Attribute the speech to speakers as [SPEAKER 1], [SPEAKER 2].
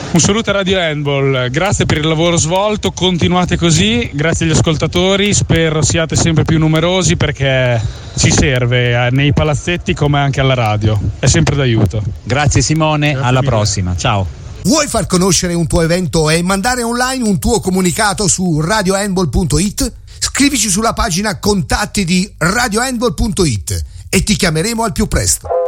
[SPEAKER 1] Un saluto a Radio Handball, grazie per il lavoro svolto, continuate così, grazie agli ascoltatori, spero siate sempre più numerosi perché ci serve nei palazzetti come anche alla radio, è sempre d'aiuto.
[SPEAKER 2] Grazie Simone,
[SPEAKER 1] grazie
[SPEAKER 2] alla
[SPEAKER 1] mille.
[SPEAKER 2] Prossima, ciao.
[SPEAKER 3] Vuoi far conoscere un tuo evento e mandare online un tuo comunicato su radiohandball.it? Scrivici sulla pagina contatti di radiohandball.it e ti chiameremo al più presto.